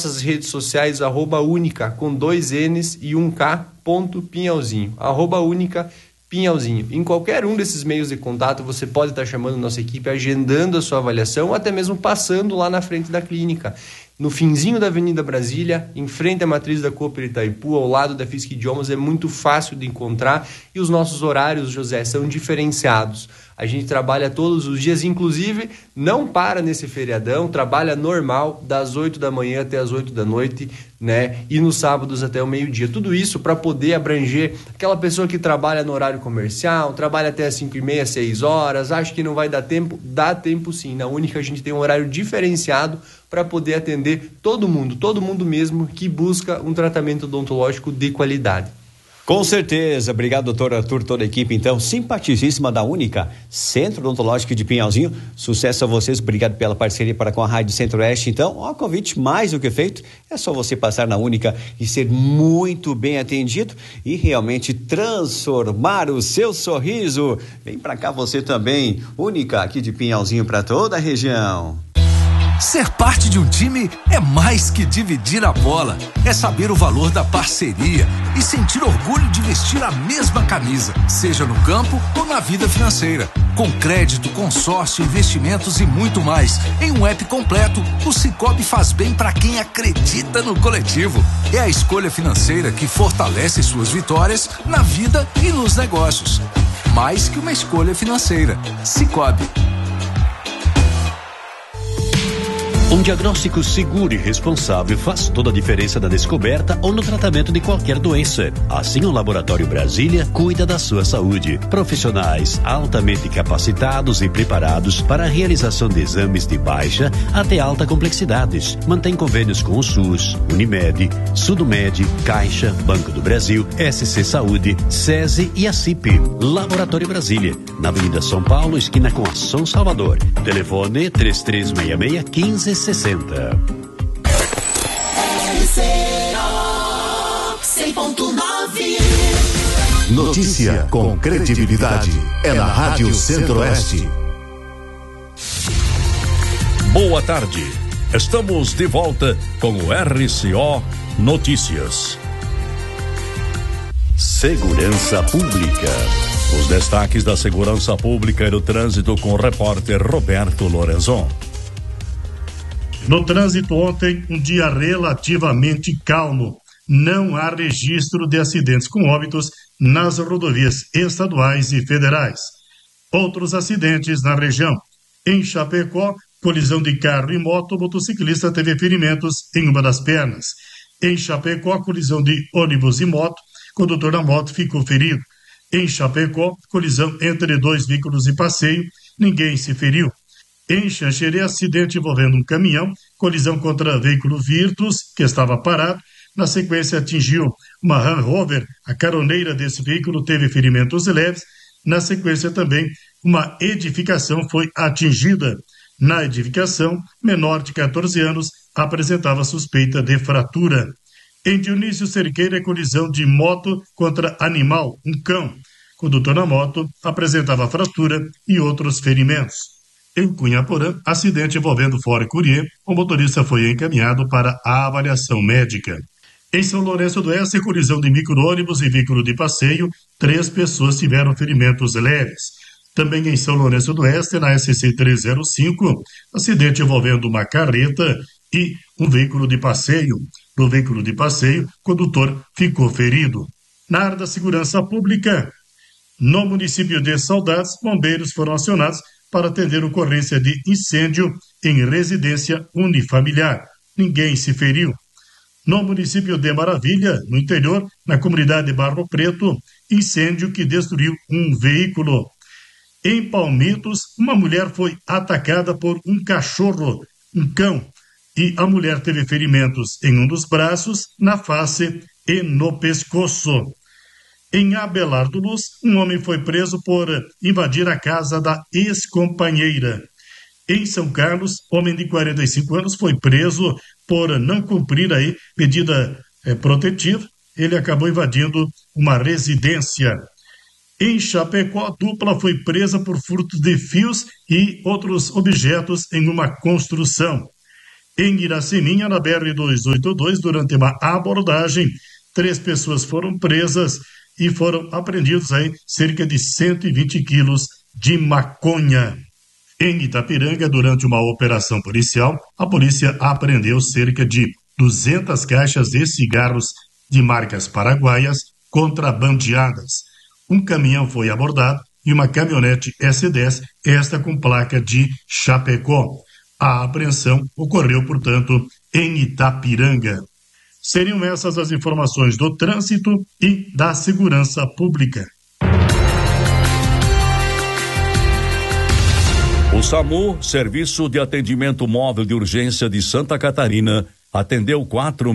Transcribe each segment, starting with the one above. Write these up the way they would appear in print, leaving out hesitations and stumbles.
nossas redes sociais, @única, com 2 N's e 1K, Pinhalzinho, @única Pinhalzinho. Em qualquer um desses meios de contato, você pode estar chamando nossa equipe, agendando a sua avaliação, ou até mesmo passando lá na frente da clínica. No finzinho da Avenida Brasília, em frente à matriz da Cooper Itaipu, ao lado da FISC Idiomas, é muito fácil de encontrar, e os nossos horários, José, são diferenciados. A gente trabalha todos os dias, inclusive não para nesse feriadão, trabalha normal das 8 da manhã até as 8 da noite, né? E nos sábados até o meio-dia. Tudo isso para poder abranger aquela pessoa que trabalha no horário comercial, trabalha até as 5h30, 6 horas, acha que não vai dar tempo. Dá tempo sim. Na Única a gente tem um horário diferenciado para poder atender todo mundo mesmo que busca um tratamento odontológico de qualidade. Com certeza, obrigado doutor Arthur, toda a equipe então, simpaticíssima da Única, Centro Odontológico de Pinhalzinho, sucesso a vocês, obrigado pela parceria para com a Rádio Centro-Oeste. Então, ó, convite mais do que feito, é só você passar na Única e ser muito bem atendido e realmente transformar o seu sorriso. Vem para cá você também, Única aqui de Pinhalzinho para toda a região. Ser parte de um time é mais que dividir a bola. É saber o valor da parceria e sentir orgulho de vestir a mesma camisa, seja no campo ou na vida financeira. Com crédito, consórcio, investimentos e muito mais. Em um app completo, o Sicoob faz bem para quem acredita no coletivo. É a escolha financeira que fortalece suas vitórias na vida e nos negócios. Mais que uma escolha financeira. Sicoob. Um diagnóstico seguro e responsável faz toda a diferença na descoberta ou no tratamento de qualquer doença. Assim, o Laboratório Brasília cuida da sua saúde. Profissionais altamente capacitados e preparados para a realização de exames de baixa até alta complexidade. Mantém convênios com o SUS, Unimed, Sudomed, Caixa, Banco do Brasil, SC Saúde, SESI e a CIP. Laboratório Brasília, na Avenida São Paulo, esquina com a São Salvador. Telefone 3366-1560. Notícia com credibilidade é na Rádio Centro-Oeste. Boa tarde. Estamos de volta com o RCO Notícias. Segurança Pública. Os destaques da segurança pública e do trânsito com o repórter Roberto Lorenzon. No trânsito ontem, um dia relativamente calmo. Não há registro de acidentes com óbitos nas rodovias estaduais e federais. Outros acidentes na região. Em Chapecó, colisão de carro e moto, o motociclista teve ferimentos em uma das pernas. Em Chapecó, colisão de ônibus e moto, condutor da moto ficou ferido. Em Chapecó, colisão entre 2 veículos de passeio, ninguém se feriu. Em Xanxerê, acidente envolvendo um caminhão, colisão contra veículo Virtus, que estava parado. Na sequência, atingiu uma Land Rover. A caroneira desse veículo teve ferimentos leves. Na sequência, também, uma edificação foi atingida. Na edificação, menor de 14 anos apresentava suspeita de fratura. Em Dionísio Cerqueira, colisão de moto contra animal, um cão. Condutor da moto apresentava fratura e outros ferimentos. Em Cunhaporã, acidente envolvendo Ford Courier, o motorista foi encaminhado para a avaliação médica. Em São Lourenço do Oeste, colisão de micro-ônibus e veículo de passeio, 3 pessoas tiveram ferimentos leves. Também em São Lourenço do Oeste, na SC 305, acidente envolvendo uma carreta e um veículo de passeio. No veículo de passeio, o condutor ficou ferido. Na área da segurança pública, no município de Saudades, bombeiros foram acionados para atender ocorrência de incêndio em residência unifamiliar. Ninguém se feriu. No município de Maravilha, no interior, na comunidade de Barro Preto, incêndio que destruiu um veículo. Em Palmitos, uma mulher foi atacada por um cachorro, um cão, e a mulher teve ferimentos em um dos braços, na face e no pescoço. Em Abelardo Luz, um homem foi preso por invadir a casa da ex-companheira. Em São Carlos, homem de 45 anos foi preso por não cumprir aí medida protetiva. Ele acabou invadindo uma residência. Em Chapecó, a dupla foi presa por furto de fios e outros objetos em uma construção. Em Iraceminha, na BR-282, durante uma abordagem, 3 pessoas foram presas e foram apreendidos aí cerca de 120 quilos de maconha. Em Itapiranga, durante uma operação policial, a polícia apreendeu cerca de 200 caixas de cigarros de marcas paraguaias contrabandeadas. Um caminhão foi abordado e uma caminhonete S10, esta com placa de Chapecó. A apreensão ocorreu, portanto, em Itapiranga. Seriam essas as informações do trânsito e da segurança pública. O SAMU, Serviço de Atendimento Móvel de Urgência de Santa Catarina, atendeu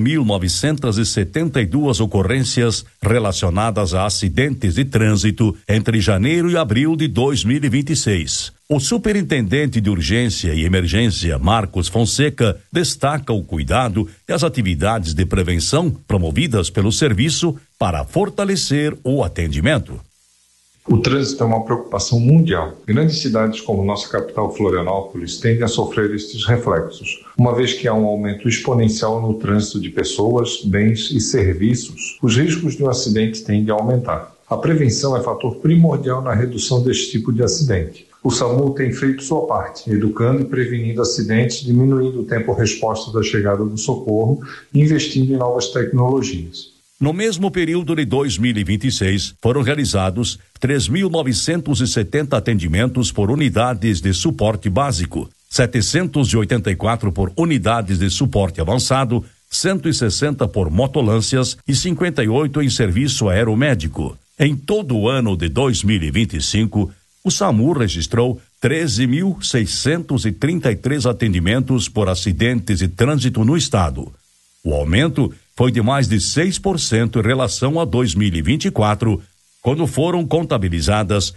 4.972 ocorrências relacionadas a acidentes de trânsito entre janeiro e abril de 2026. O superintendente de urgência e emergência, Marcos Fonseca, destaca o cuidado e as atividades de prevenção promovidas pelo serviço para fortalecer o atendimento. O trânsito é uma preocupação mundial. Grandes cidades como nossa capital Florianópolis tendem a sofrer estes reflexos, uma vez que há um aumento exponencial no trânsito de pessoas, bens e serviços. Os riscos de um acidente tendem a aumentar. A prevenção é fator primordial na redução deste tipo de acidente. O SAMU tem feito sua parte, educando e prevenindo acidentes, diminuindo o tempo-resposta da chegada do socorro e investindo em novas tecnologias. No mesmo período de 2026, foram realizados 3.970 atendimentos por unidades de suporte básico, 784 por unidades de suporte avançado, 160 por motolâncias e 58 em serviço aeromédico. Em todo o ano de 2025, o SAMU registrou 13.633 atendimentos por acidentes de trânsito no estado. O aumento foi de mais de 6% em relação a 2024, quando foram contabilizadas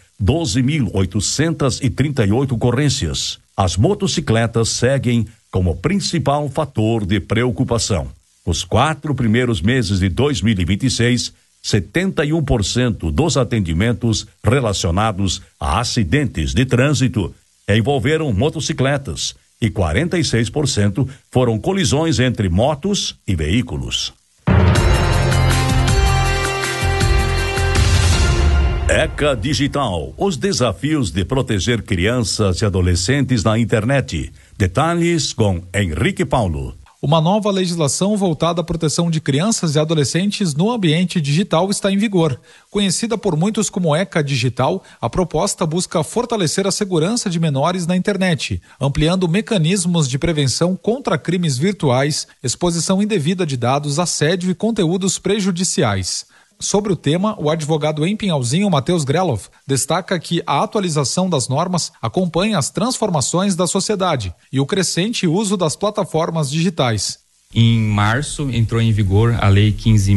12.838 ocorrências. As motocicletas seguem como principal fator de preocupação. Nos 4 primeiros meses de 2026, 71% dos atendimentos relacionados a acidentes de trânsito envolveram motocicletas e 46% foram colisões entre motos e veículos. ECA Digital, os desafios de proteger crianças e adolescentes na internet. Detalhes com Henrique Paulo. Uma nova legislação voltada à proteção de crianças e adolescentes no ambiente digital está em vigor. Conhecida por muitos como ECA Digital, a proposta busca fortalecer a segurança de menores na internet, ampliando mecanismos de prevenção contra crimes virtuais, exposição indevida de dados, assédio e conteúdos prejudiciais. Sobre o tema, o advogado em Pinhalzinho, Matheus Grelov, destaca que a atualização das normas acompanha as transformações da sociedade e o crescente uso das plataformas digitais. Em março, entrou em vigor a Lei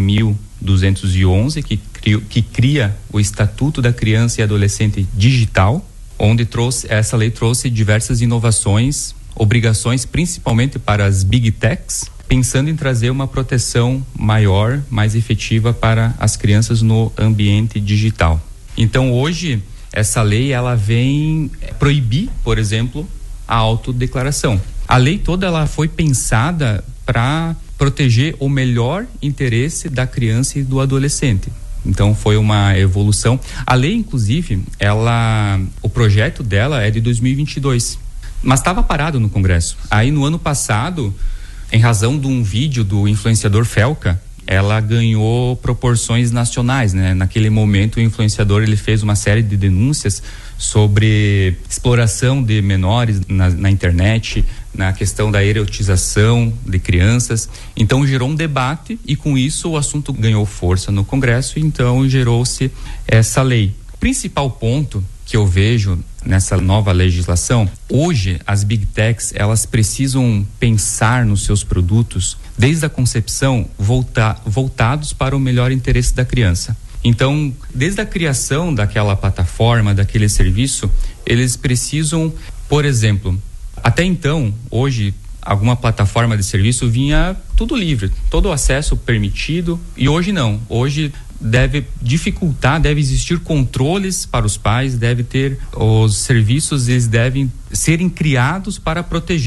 15.211, que cria o Estatuto da Criança e Adolescente Digital, onde essa lei trouxe diversas inovações, obrigações principalmente para as Big Techs, pensando em trazer uma proteção maior, mais efetiva para as crianças no ambiente digital. Então, hoje, essa lei ela vem proibir, por exemplo, a autodeclaração. A lei toda ela foi pensada para proteger o melhor interesse da criança e do adolescente. Então, foi uma evolução. A lei, inclusive, o projeto dela é de 2022, mas estava parado no Congresso. Aí, no ano passado, em razão de um vídeo do influenciador Felca, ela ganhou proporções nacionais, né? Naquele momento o influenciador ele fez uma série de denúncias sobre exploração de menores na internet, na questão da erotização de crianças. Então gerou um debate e com isso o assunto ganhou força no Congresso, então gerou-se essa lei. O principal ponto que eu vejo nessa nova legislação, hoje as Big Techs, elas precisam pensar nos seus produtos desde a concepção voltados para o melhor interesse da criança. Então, desde a criação daquela plataforma, daquele serviço, eles precisam, por exemplo, até então, hoje, alguma plataforma de serviço vinha tudo livre, todo o acesso permitido, e hoje não. Hoje deve existir controles para os pais, os serviços eles devem serem criados para proteger.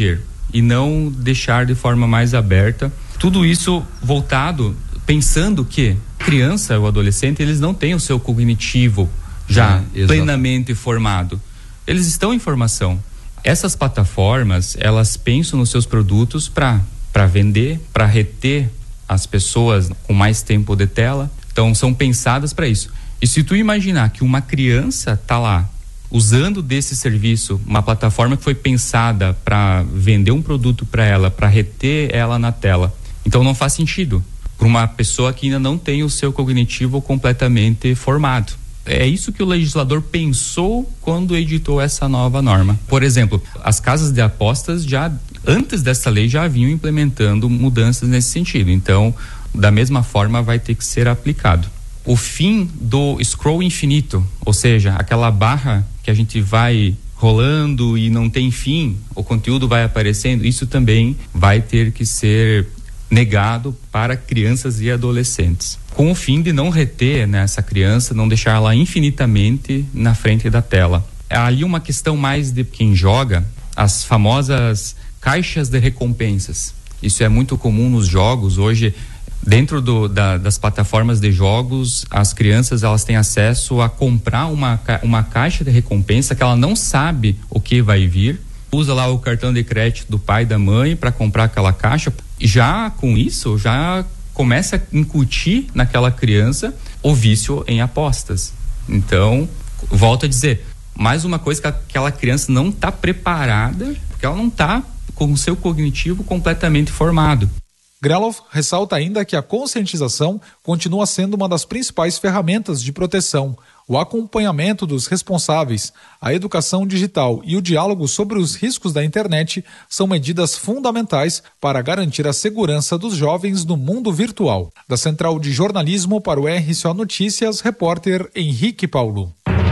e não deixar de forma mais aberta. Tudo isso voltado, pensando que a criança ou adolescente, eles não têm o seu cognitivo já plenamente formado. Eles estão em formação. Essas plataformas, elas pensam nos seus produtos para vender, para reter as pessoas com mais tempo de tela. Então, são pensadas para isso. E se tu imaginar que uma criança tá lá usando desse serviço, uma plataforma que foi pensada para vender um produto para ela, para reter ela na tela, então não faz sentido para uma pessoa que ainda não tem o seu cognitivo completamente formado. É isso que o legislador pensou quando editou essa nova norma. Por exemplo, as casas de apostas já, antes dessa lei, já vinham implementando mudanças nesse sentido. Então, da mesma forma, vai ter que ser aplicado. O fim do scroll infinito, ou seja, aquela barra que a gente vai rolando e não tem fim, o conteúdo vai aparecendo, isso também vai ter que ser negado para crianças e adolescentes, com o fim de não reter, né, essa criança, não deixar ela infinitamente na frente da tela. É ali uma questão mais de quem joga, as famosas caixas de recompensas. Isso é muito comum nos jogos hoje. Dentro das plataformas de jogos, as crianças, elas têm acesso a comprar uma caixa de recompensa que ela não sabe o que vai vir, usa lá o cartão de crédito do pai e da mãe para comprar aquela caixa. Já com isso, já começa a incutir naquela criança o vício em apostas. Então, volto a dizer, mais uma coisa que aquela criança não está preparada, porque ela não está com o seu cognitivo completamente formado. Grelov ressalta ainda que a conscientização continua sendo uma das principais ferramentas de proteção. O acompanhamento dos responsáveis, a educação digital e o diálogo sobre os riscos da internet são medidas fundamentais para garantir a segurança dos jovens no mundo virtual. Da Central de Jornalismo para o RCO Notícias, repórter Henrique Paulo.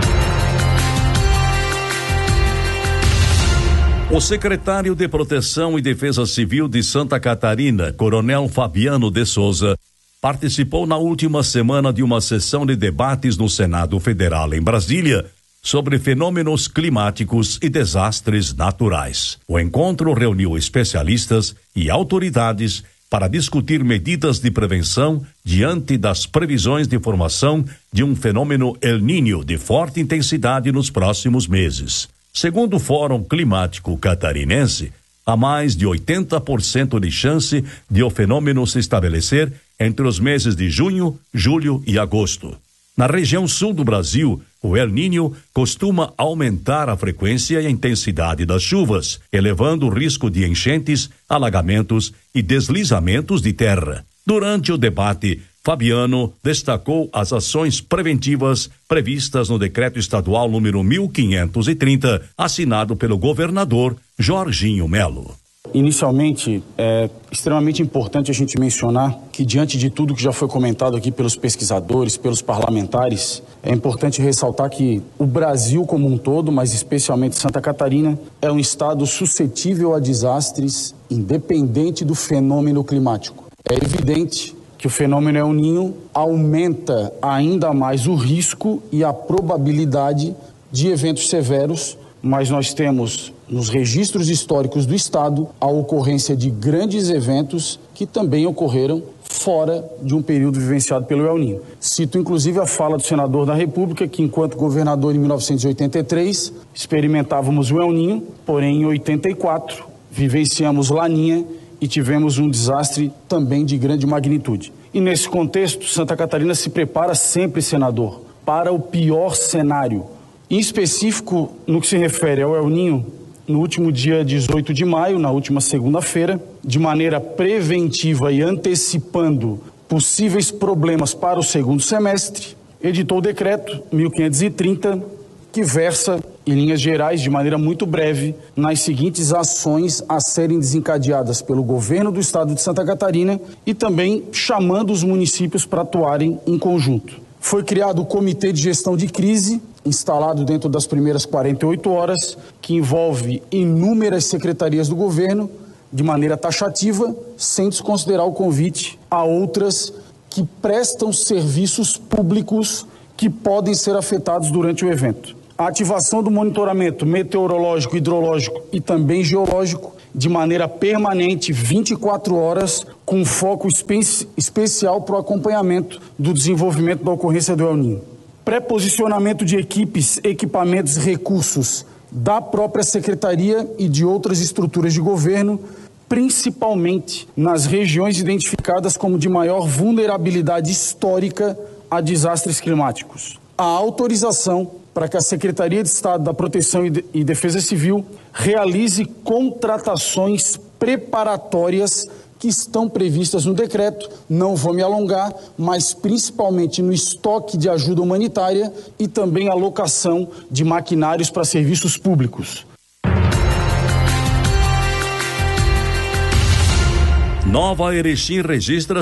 O secretário de Proteção e Defesa Civil de Santa Catarina, Coronel Fabiano de Souza, participou na última semana de uma sessão de debates no Senado Federal em Brasília sobre fenômenos climáticos e desastres naturais. O encontro reuniu especialistas e autoridades para discutir medidas de prevenção diante das previsões de formação de um fenômeno El Niño de forte intensidade nos próximos meses. Segundo o Fórum Climático Catarinense, há mais de 80% de chance de o fenômeno se estabelecer entre os meses de junho, julho e agosto. Na região sul do Brasil, o El Niño costuma aumentar a frequência e a intensidade das chuvas, elevando o risco de enchentes, alagamentos e deslizamentos de terra. Durante o debate, Fabiano destacou as ações preventivas previstas no Decreto Estadual número 1530, assinado pelo governador Jorginho Melo. Inicialmente, é extremamente importante a gente mencionar que, diante de tudo que já foi comentado aqui pelos pesquisadores, pelos parlamentares, é importante ressaltar que o Brasil como um todo, mas especialmente Santa Catarina, é um estado suscetível a desastres, independente do fenômeno climático. É evidente que o fenômeno El Niño aumenta ainda mais o risco e a probabilidade de eventos severos, mas nós temos nos registros históricos do estado a ocorrência de grandes eventos que também ocorreram fora de um período vivenciado pelo El Niño. Cito inclusive a fala do senador da República que, enquanto governador em 1983, experimentávamos o El Niño, porém em 84 vivenciamos Laninha e tivemos um desastre também de grande magnitude. E nesse contexto, Santa Catarina se prepara sempre, senador, para o pior cenário. Em específico, no que se refere ao El Niño, no último dia 18 de maio, na última segunda-feira, de maneira preventiva e antecipando possíveis problemas para o segundo semestre, editou o decreto 1530, que versa, em linhas gerais, de maneira muito breve, nas seguintes ações a serem desencadeadas pelo governo do estado de Santa Catarina e também chamando os municípios para atuarem em conjunto. Foi criado o Comitê de Gestão de Crise, instalado dentro das primeiras 48 horas, que envolve inúmeras secretarias do governo, de maneira taxativa, sem desconsiderar o convite a outras que prestam serviços públicos que podem ser afetados durante o evento. A ativação do monitoramento meteorológico, hidrológico e também geológico de maneira permanente, 24 horas, com foco especial para o acompanhamento do desenvolvimento da ocorrência do El Niño. Pré-posicionamento de equipes, equipamentos e recursos da própria Secretaria e de outras estruturas de governo, principalmente nas regiões identificadas como de maior vulnerabilidade histórica a desastres climáticos. A autorização para que a Secretaria de Estado da Proteção e Defesa Civil realize contratações preparatórias que estão previstas no decreto. Não vou me alongar, mas principalmente no estoque de ajuda humanitária e também alocação de maquinários para serviços públicos. Nova Erechim registra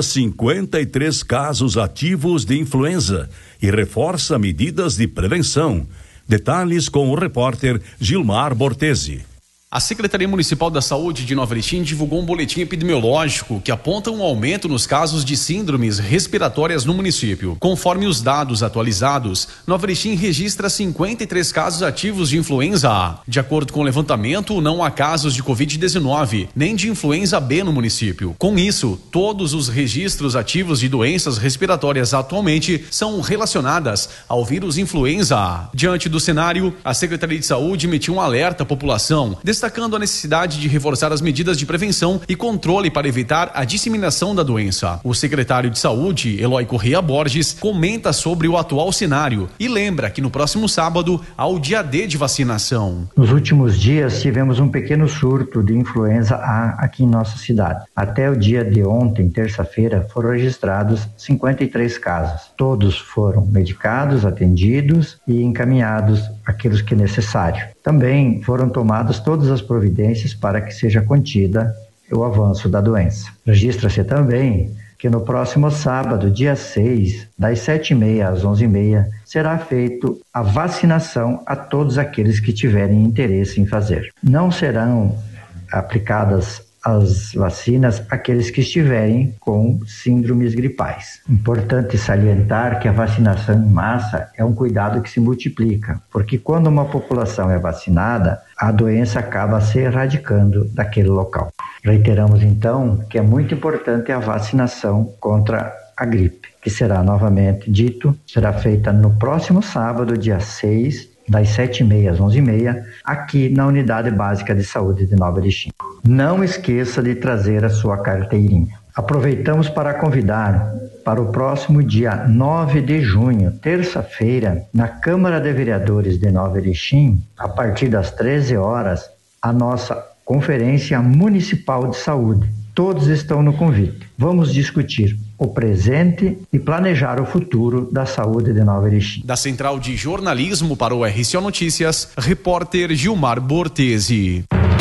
53 casos ativos de influenza e reforça medidas de prevenção. Detalhes com o repórter Gilmar Bortesi. A Secretaria Municipal da Saúde de Nova Erechim divulgou um boletim epidemiológico que aponta um aumento nos casos de síndromes respiratórias no município. Conforme os dados atualizados, Nova Erechim registra 53 casos ativos de influenza A. De acordo com o levantamento, não há casos de Covid-19, nem de influenza B no município. Com isso, todos os registros ativos de doenças respiratórias atualmente são relacionadas ao vírus influenza A. Diante do cenário, a Secretaria de Saúde emitiu um alerta à população, destacando a necessidade de reforçar as medidas de prevenção e controle para evitar a disseminação da doença. O secretário de Saúde, Eloy Correia Borges, comenta sobre o atual cenário e lembra que no próximo sábado há o dia D de vacinação. Nos últimos dias tivemos um pequeno surto de influenza A aqui em nossa cidade. Até o dia de ontem, terça-feira, foram registrados 53 casos. Todos foram medicados, atendidos e encaminhados aqueles que é necessário. Também foram tomadas todas as providências para que seja contida o avanço da doença. Registra-se também que no próximo sábado, dia 6, das 7h30 às 11h30, será feito a vacinação a todos aqueles que tiverem interesse em fazer. Não serão aplicadas as vacinas àqueles que estiverem com síndromes gripais. Importante salientar que a vacinação em massa é um cuidado que se multiplica, porque quando uma população é vacinada, a doença acaba se erradicando daquele local. Reiteramos então que é muito importante a vacinação contra a gripe, que será novamente dito, será feita no próximo sábado, dia 6, das 7h30 às 11h30, aqui na Unidade Básica de Saúde de Nova Erechim. Não esqueça de trazer a sua carteirinha. Aproveitamos para convidar para o próximo dia 9 de junho, terça-feira, na Câmara de Vereadores de Nova Erechim, a partir das 13 horas, a nossa Conferência Municipal de Saúde. Todos estão no convite. Vamos discutir o presente e planejar o futuro da saúde de Nova Erechim. Da Central de Jornalismo para o RCO Notícias, repórter Gilmar Bortesi.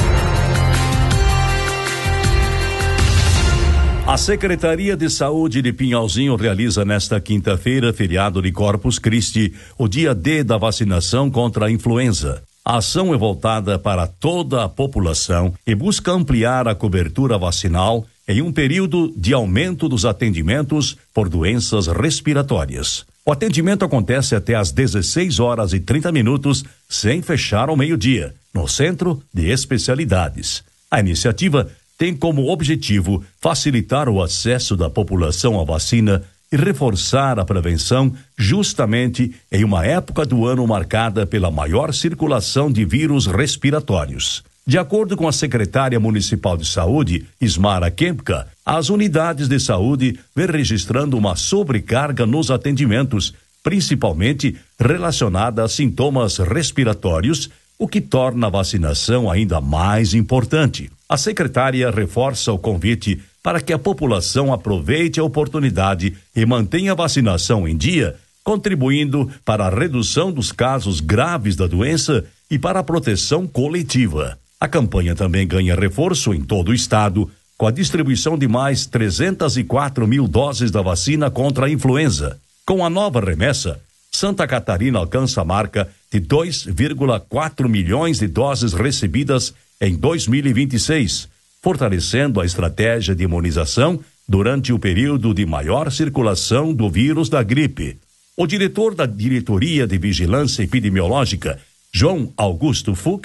A Secretaria de Saúde de Pinhalzinho realiza nesta quinta-feira, feriado de Corpus Christi, o dia D da vacinação contra a influenza. A ação é voltada para toda a população e busca ampliar a cobertura vacinal em um período de aumento dos atendimentos por doenças respiratórias. O atendimento acontece até às 16h30, sem fechar ao meio-dia, no Centro de Especialidades. A iniciativa tem como objetivo facilitar o acesso da população à vacina e reforçar a prevenção justamente em uma época do ano marcada pela maior circulação de vírus respiratórios. De acordo com a secretária municipal de saúde, Ismara Kempka, as unidades de saúde vêm registrando uma sobrecarga nos atendimentos, principalmente relacionada a sintomas respiratórios, o que torna a vacinação ainda mais importante. A secretária reforça o convite para que a população aproveite a oportunidade e mantenha a vacinação em dia, contribuindo para a redução dos casos graves da doença e para a proteção coletiva. A campanha também ganha reforço em todo o estado, com a distribuição de mais 304 mil doses da vacina contra a influenza. Com a nova remessa, Santa Catarina alcança a marca de 2,4 milhões de doses recebidas em 2026, fortalecendo a estratégia de imunização durante o período de maior circulação do vírus da gripe. O diretor da Diretoria de Vigilância Epidemiológica, João Augusto Fuch,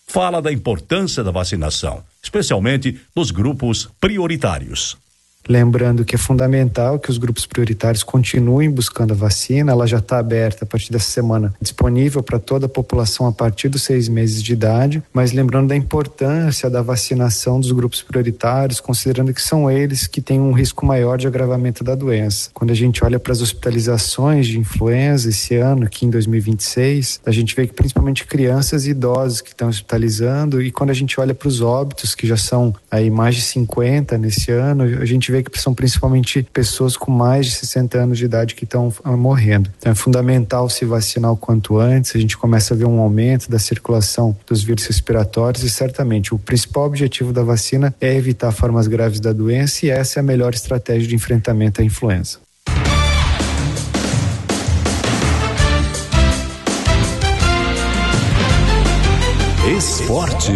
fala da importância da vacinação, especialmente nos grupos prioritários. Lembrando que é fundamental que os grupos prioritários continuem buscando a vacina. Ela já está aberta a partir dessa semana, disponível para toda a população a partir dos 6 meses de idade, mas lembrando da importância da vacinação dos grupos prioritários, considerando que são eles que têm um risco maior de agravamento da doença. Quando a gente olha para as hospitalizações de influenza esse ano, aqui em 2026, a gente vê que principalmente crianças e idosos que estão hospitalizando, e quando a gente olha para os óbitos, que já são aí mais de 50 nesse ano, a gente vê que são principalmente pessoas com mais de 60 anos de idade que estão morrendo. Então é fundamental se vacinar o quanto antes. A gente começa a ver um aumento da circulação dos vírus respiratórios e certamente o principal objetivo da vacina é evitar formas graves da doença, e essa é a melhor estratégia de enfrentamento à influenza. Esporte.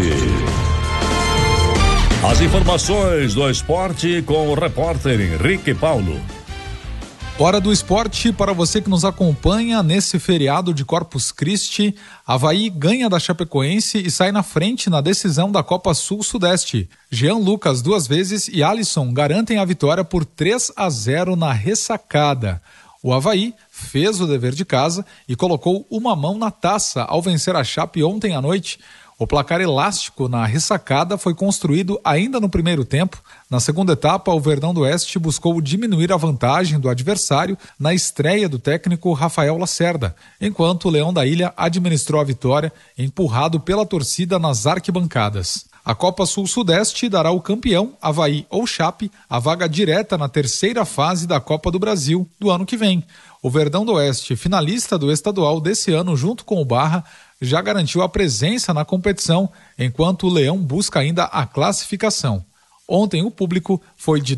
As informações do esporte com o repórter Henrique Paulo. Hora do esporte para você que nos acompanha nesse feriado de Corpus Christi. Avaí ganha da Chapecoense e sai na frente na decisão da Copa Sul-Sudeste. Jean Lucas 2 vezes e Alisson garantem a vitória por 3-0 na ressacada. O Avaí fez o dever de casa e colocou uma mão na taça ao vencer a Chape ontem à noite. O placar elástico na ressacada foi construído ainda no primeiro tempo. Na segunda etapa, o Verdão do Oeste buscou diminuir a vantagem do adversário na estreia do técnico Rafael Lacerda, enquanto o Leão da Ilha administrou a vitória, empurrado pela torcida nas arquibancadas. A Copa Sul-Sudeste dará ao campeão, Avaí ou Chape, a vaga direta na terceira fase da Copa do Brasil do ano que vem. O Verdão do Oeste, finalista do estadual desse ano junto com o Barra, já garantiu a presença na competição, enquanto o Leão busca ainda a classificação. Ontem o público foi de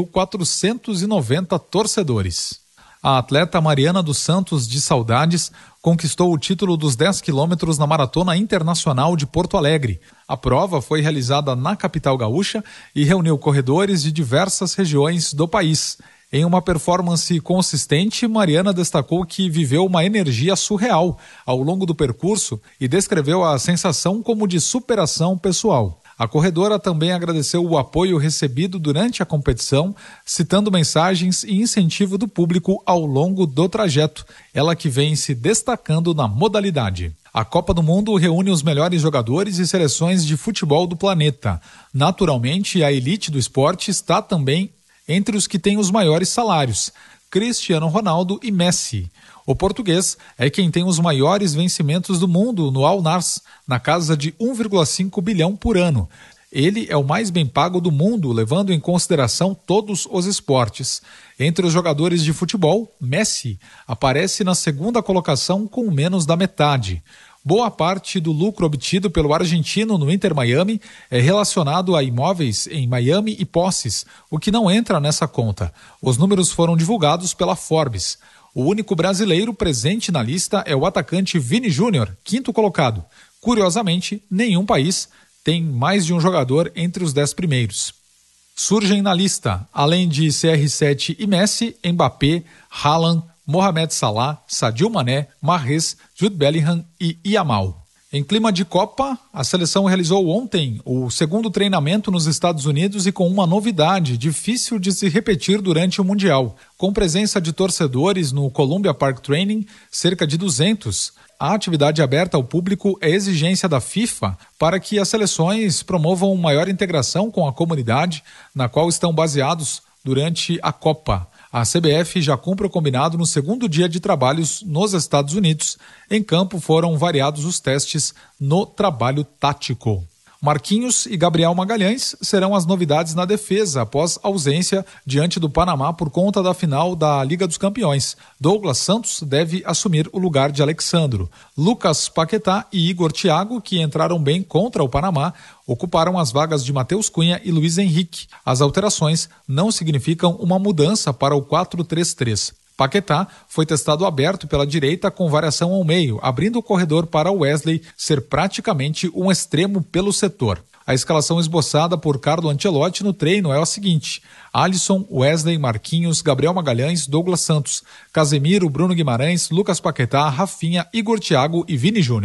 12.490 torcedores. A atleta Mariana dos Santos de Saudades conquistou o título dos 10 quilômetros na Maratona Internacional de Porto Alegre. A prova foi realizada na capital gaúcha e reuniu corredores de diversas regiões do país. Em uma performance consistente, Mariana destacou que viveu uma energia surreal ao longo do percurso e descreveu a sensação como de superação pessoal. A corredora também agradeceu o apoio recebido durante a competição, citando mensagens e incentivo do público ao longo do trajeto, ela que vem se destacando na modalidade. A Copa do Mundo reúne os melhores jogadores e seleções de futebol do planeta. Naturalmente, a elite do esporte está também entre os que têm os maiores salários, Cristiano Ronaldo e Messi. O português é quem tem os maiores vencimentos do mundo no Al Nassr, na casa de 1,5 bilhão por ano. Ele é o mais bem pago do mundo, levando em consideração todos os esportes. Entre os jogadores de futebol, Messi aparece na segunda colocação com menos da metade. Boa parte do lucro obtido pelo argentino no Inter Miami é relacionado a imóveis em Miami e posses, o que não entra nessa conta. Os números foram divulgados pela Forbes. O único brasileiro presente na lista é o atacante Vini Júnior, quinto colocado. Curiosamente, nenhum país tem mais de um jogador entre os 10 primeiros. Surgem na lista, além de CR7 e Messi, Mbappé, Haaland, Mohamed Salah, Sadio Mané, Mahrez, Jude Bellingham e Yamal. Em clima de Copa, a seleção realizou ontem o segundo treinamento nos Estados Unidos e com uma novidade difícil de se repetir durante o Mundial. Com presença de torcedores no Columbia Park Training, cerca de 200, a atividade aberta ao público é exigência da FIFA para que as seleções promovam maior integração com a comunidade na qual estão baseados durante a Copa. A CBF já cumpre o combinado no segundo dia de trabalhos nos Estados Unidos. Em campo foram variados os testes no trabalho tático. Marquinhos e Gabriel Magalhães serão as novidades na defesa após ausência diante do Panamá por conta da final da Liga dos Campeões. Douglas Santos deve assumir o lugar de Alexandro. Lucas Paquetá e Igor Thiago, que entraram bem contra o Panamá, ocuparam as vagas de Matheus Cunha e Luiz Henrique. As alterações não significam uma mudança para o 4-3-3. Paquetá foi testado aberto pela direita com variação ao meio, abrindo o corredor para Wesley ser praticamente um extremo pelo setor. A escalação esboçada por Carlo Ancelotti no treino é a seguinte: Alisson, Wesley, Marquinhos, Gabriel Magalhães, Douglas Santos, Casemiro, Bruno Guimarães, Lucas Paquetá, Rafinha, Igor Thiago e Vini Júnior.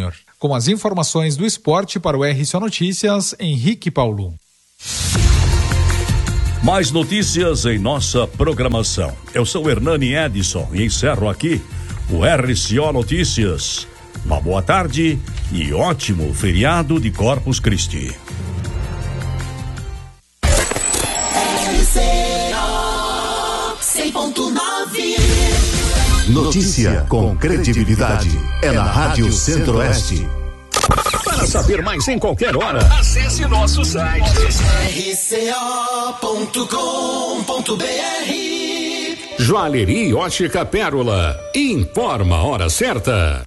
Com as informações do esporte para o RCO Notícias, Henrique Paulo. Mais notícias em nossa programação. Eu sou Hernani Edson e encerro aqui o RCO Notícias. Uma boa tarde e ótimo feriado de Corpus Christi. RCO 100.9. Notícia com credibilidade. É na Rádio Centro-Oeste. Para saber mais em qualquer hora, acesse nosso site rco.com.br. Joalheria e Ótica Pérola. Informa a hora certa.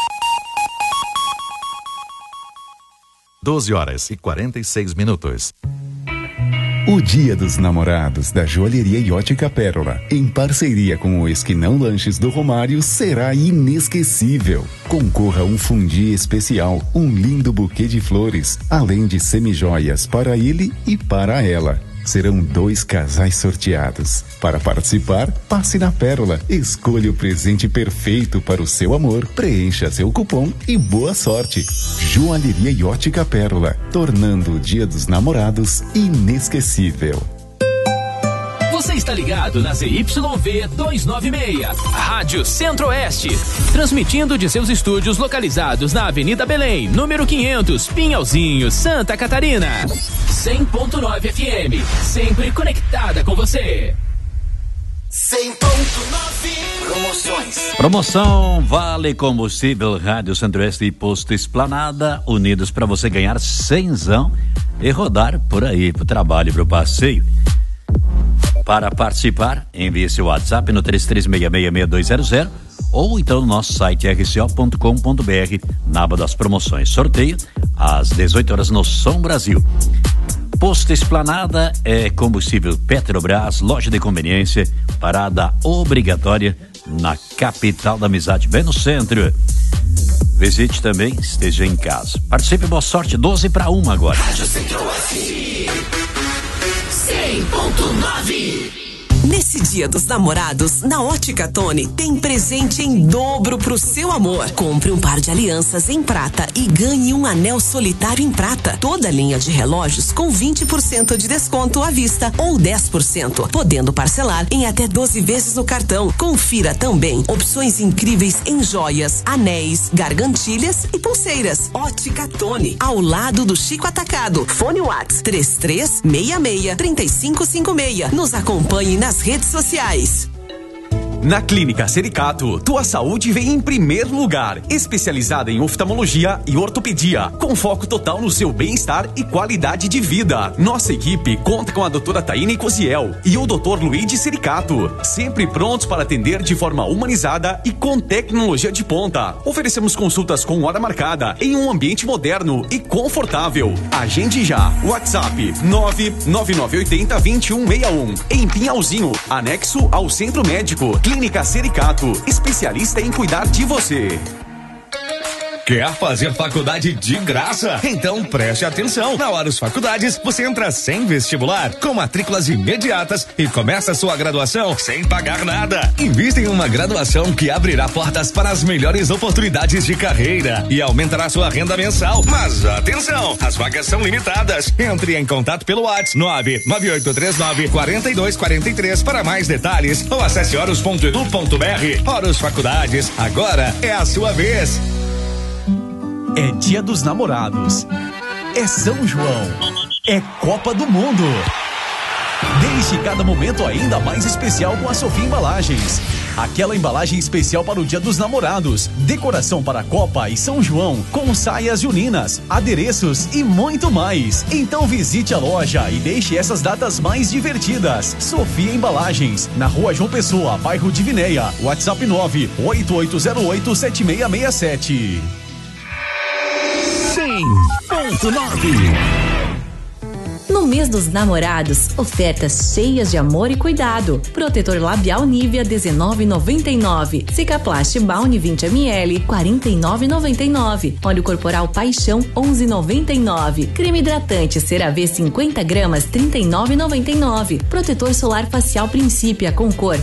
12h46. O Dia dos Namorados da Joalheria e Ótica Pérola, em parceria com o Esquinão Lanches do Romário, será inesquecível. Concorra a um fundi especial, um lindo buquê de flores, além de semijoias para ele e para ela. Serão 2 casais sorteados. Para participar, passe na Pérola, escolha o presente perfeito para o seu amor, preencha seu cupom e boa sorte. Joalheria e Ótica Pérola, tornando o Dia dos Namorados inesquecível. Você está ligado na ZYV 296, Rádio Centro-Oeste, transmitindo de seus estúdios localizados na Avenida Belém, número 500, Pinhalzinho, Santa Catarina. 100.9 FM, sempre conectada com você. 100.9 Promoções. Promoção Vale Combustível Rádio Centro-Oeste e Posto Esplanada, unidos para você ganhar 100zão e rodar por aí, pro trabalho e pro passeio. Para participar, envie seu WhatsApp no 33666200 ou então no nosso site rco.com.br, na aba das promoções. Sorteio às 18 horas no Som Brasil. Posto Esplanada é combustível Petrobras, loja de conveniência, parada obrigatória na capital da amizade, bem no centro. Visite também, esteja em casa. Participe, boa sorte, 12:01 agora. Rádio Centro-Oeste 100.9. Nesse Dia dos Namorados, na Ótica Tony, tem presente em dobro pro seu amor. Compre um par de alianças em prata e ganhe um anel solitário em prata. Toda linha de relógios com 20% de desconto à vista ou 10%, podendo parcelar em até 12 vezes no cartão. Confira também opções incríveis em joias, anéis, gargantilhas e pulseiras. Ótica Tony, ao lado do Chico Atacado. Fone Whats 3366-3556. Nos acompanhe nas redes sociais. Na Clínica Sericato, tua saúde vem em primeiro lugar. Especializada em oftalmologia e ortopedia, com foco total no seu bem-estar e qualidade de vida. Nossa equipe conta com a doutora Taine Cosiel e o doutor Luigi Sericato, sempre prontos para atender de forma humanizada e com tecnologia de ponta. Oferecemos consultas com hora marcada em um ambiente moderno e confortável. Agende já. WhatsApp 99980-2161 em Pinhalzinho, anexo ao Centro Médico. Clínica Sericato, especialista em cuidar de você. Quer fazer faculdade de graça? Então preste atenção. Na Horus Faculdades, você entra sem vestibular, com matrículas imediatas e começa a sua graduação sem pagar nada. Invista em uma graduação que abrirá portas para as melhores oportunidades de carreira e aumentará sua renda mensal. Mas atenção, as vagas são limitadas. Entre em contato pelo WhatsApp 99839-4243 para mais detalhes ou acesse horus.edu.br. Horus Faculdades, agora é a sua vez. É Dia dos Namorados, é São João, é Copa do Mundo. Deixe cada momento ainda mais especial com a Sofia Embalagens. Aquela embalagem especial para o Dia dos Namorados, decoração para a Copa e São João, com saias juninas, adereços e muito mais. Então visite a loja e deixe essas datas mais divertidas. Sofia Embalagens, na Rua João Pessoa, bairro de Vinéia. WhatsApp 98808-7667. 100.9. No mês dos namorados, ofertas cheias de amor e cuidado. Protetor labial Nivea R$19,99. Cicaplast Bounty 20ml R$49,99. Óleo corporal Paixão R$11,99. Creme hidratante CeraVe 50 gramas R$39,99. Protetor solar facial Princípia com cor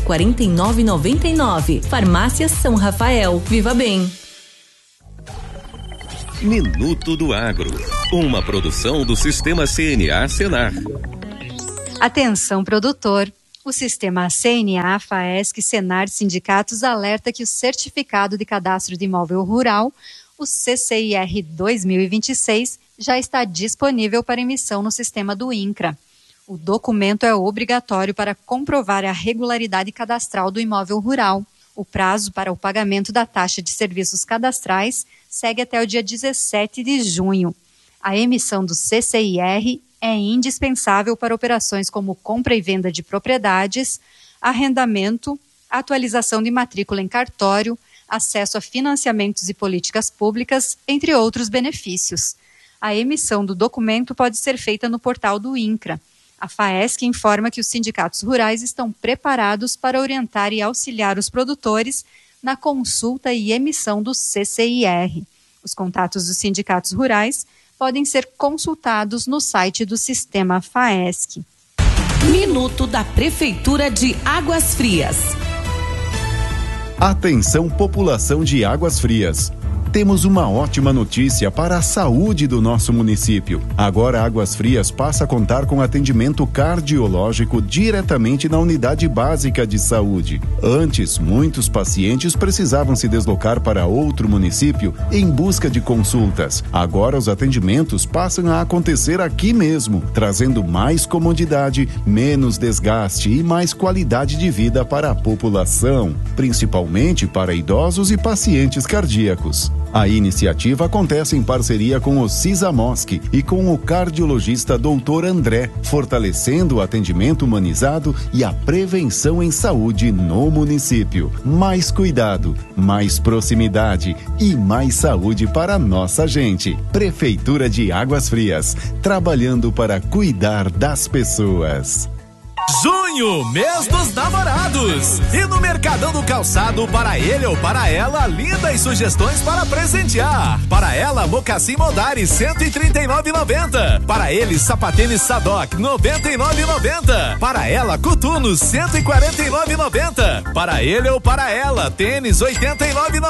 R$49,99. Farmácia São Rafael. Viva Bem. Minuto do Agro, uma produção do Sistema CNA Senar. Atenção, produtor. O Sistema CNA, FAESC, Senar Sindicatos alerta que o Certificado de Cadastro de Imóvel Rural, o CCIR 2026, já está disponível para emissão no sistema do INCRA. O documento é obrigatório para comprovar a regularidade cadastral do imóvel rural. O prazo para o pagamento da taxa de serviços cadastrais segue até o dia 17 de junho. A emissão do CCIR é indispensável para operações como compra e venda de propriedades, arrendamento, atualização de matrícula em cartório, acesso a financiamentos e políticas públicas, entre outros benefícios. A emissão do documento pode ser feita no portal do INCRA. A FAESC informa que os sindicatos rurais estão preparados para orientar e auxiliar os produtores na consulta e emissão do CCIR. Os contatos dos sindicatos rurais podem ser consultados no site do Sistema FAESC. Minuto da Prefeitura de Águas Frias. Atenção, população de Águas Frias. Temos uma ótima notícia para a saúde do nosso município. Agora Águas Frias passa a contar com atendimento cardiológico diretamente na unidade básica de saúde. Antes, muitos pacientes precisavam se deslocar para outro município em busca de consultas. Agora os atendimentos passam a acontecer aqui mesmo, trazendo mais comodidade, menos desgaste e mais qualidade de vida para a população, principalmente para idosos e pacientes cardíacos. A iniciativa acontece em parceria com o CISAMOSC e com o cardiologista Dr. André, fortalecendo o atendimento humanizado e a prevenção em saúde no município. Mais cuidado, mais proximidade e mais saúde para nossa gente. Prefeitura de Águas Frias, trabalhando para cuidar das pessoas. Junho, mês dos namorados. E no Mercadão do Calçado, para ele ou para ela, lindas sugestões para presentear. Para ela, mocassim Modari, R$139,90. Para ele, sapatênis Sadoc, R$99,90. Para ela, coturnos, R$149,90. Para ele ou para ela, tênis, R$89,90.